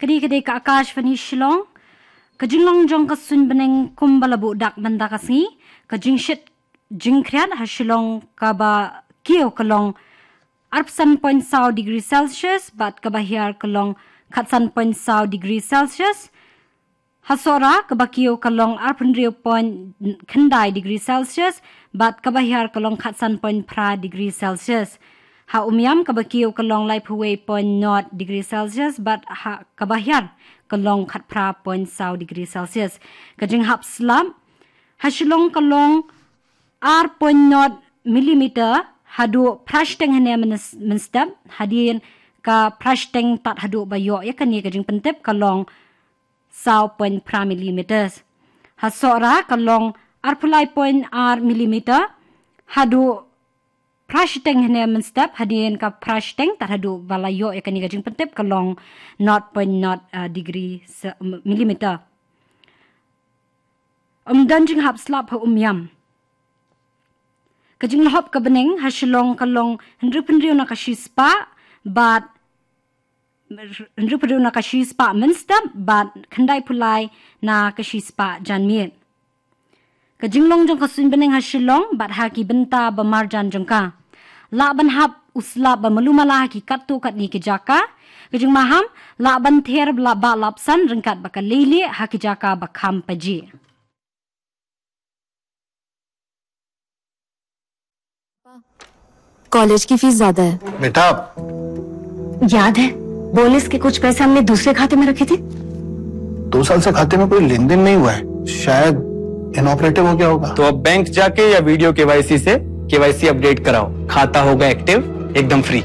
Kadi ka Akashvani Shillong, Kajinglong Jong ka Sunbeneng Kumbalabu Dak Banda Kasngi, Kajingshit Jingkriat ha Shillong ka ba Kio Kalong Arpsan point saw degree Celsius, but Kabahir Kalong Katsan point saw degree Celsius, Hasora Kabakio Kalong Arpandrio point Kandai degree Celsius, but Kabahir Kalong Katsan point pra degree Celsius. Ha umyam kabakio kalong Laipuwe point not degree Celsius, but ha kabahyan kalong katpra point saw degree Celsius. Kajing hap slam ha shilong kalong r point not millimeter hadu prashteng hane menstep hadien ka prashteng tat hadu bayo ya kani kajing pentep kalong saw point pra millimeters. Ha sora kalong r pulai point r millimeter hadu Prashteng hene menstep hadien ka prashteng tar hadu balayo ya kani gajing pentep kalong 0.0 degree millimeter. Danjing hap slap ha umyam. Kajing lahop ka bening hasilong kalong hendru na kashispa but hendru na kashispa menstep but kandai pulai na kashispa janmien. Kajinglong jong kasun bening hasilong but haki benta bamarjan jongka. La ban hap usla ba malumala ki katu kat ni ki jaka kajing maham la ban ther bla ba lapsan rengkat ba kalili ha ki jaka ba kham paji. College की फीस ज्यादा है बेटा। याद है बोनस के कुछ पैसे हमने दूसरे खाते में रखे थे 2 साल से खाते में कोई लेन देन नहीं हुआ है, शायद इनऑपरेटिव हो गया होगा। तो अब बैंक जाके या वीडियो केवाईसी से केवाईसी अपडेट कराओ, खाता होगा एक्टिव एकदम फ्री।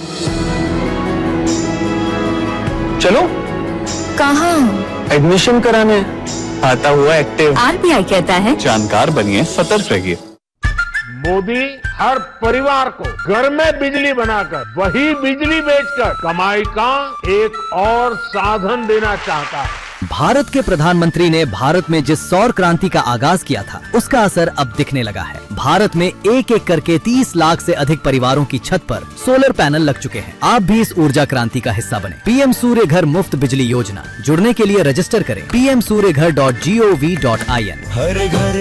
चलो कहाँ एडमिशन कराने, खाता हुआ एक्टिव। आरबीआई कहता है जानकार बनिए, सतर्क रहिए। मोदी हर परिवार को घर में बिजली बनाकर वही बिजली बेचकर कमाई का एक और साधन देना चाहता है। भारत के प्रधानमंत्री ने भारत में जिस सौर क्रांति का आगाज किया था उसका असर अब दिखने लगा है। भारत में एक करके 30 लाख से अधिक परिवारों की छत पर सोलर पैनल लग चुके हैं। आप भी इस ऊर्जा क्रांति का हिस्सा बने। पीएम सूर्य घर मुफ्त बिजली योजना, जुड़ने के लिए रजिस्टर करें pmsuryaghar.gov.in। हर घर